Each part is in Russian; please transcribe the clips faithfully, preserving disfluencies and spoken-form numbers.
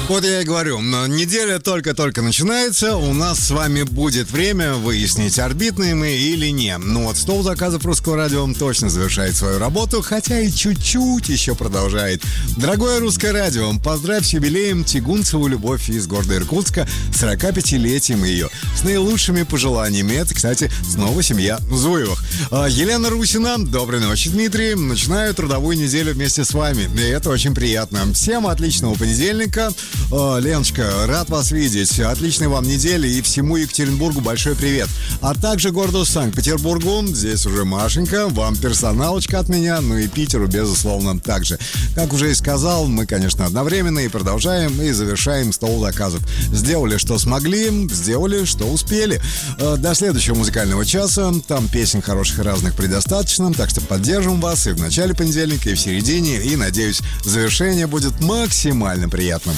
Вот я и говорю, неделя только-только начинается, у нас с вами будет время выяснить, орбитные мы или не. Ну вот, стол заказов Русского радио точно завершает свою работу, хотя и чуть-чуть еще продолжает. Дорогое Русское радио, поздравь с юбилеем Тягунцеву Любовь из города Иркутска, сорокапятилетием ее, с наилучшими пожеланиями. Это, кстати, снова семья Зуевых. Елена Русина, доброй ночи, Дмитрий. Начинаю трудовую неделю вместе с вами, и это очень приятно. Всем отличного понедельника. О, Леночка, рад вас видеть. Отличной вам недели и всему Екатеринбургу большой привет. А также городу Санкт-Петербургу. Здесь уже Машенька. Вам персоналочка от меня. Ну и Питеру, безусловно, также. Как уже и сказал, мы, конечно, одновременно и продолжаем, и завершаем стол заказов. Сделали, что смогли, сделали, что успели. До следующего музыкального часа. Там песен хороших и разных предостаточно. Так что поддержим вас и в начале понедельника, и в середине. И, надеюсь, завершение будет максимально приятным.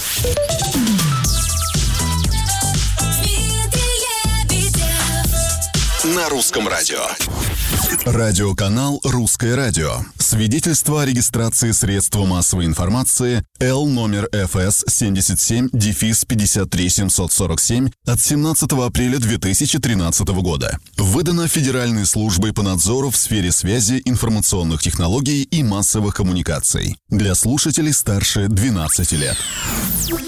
На русском радио. Радиоканал «Русское радио». Свидетельство о регистрации средства массовой информации Л номер эф эс семьдесят семь пятьдесят три семьсот сорок семь от семнадцатого апреля две тысячи тринадцатого года. Выдано Федеральной службой по надзору в сфере связи, информационных технологий и массовых коммуникаций. Для слушателей старше двенадцати лет.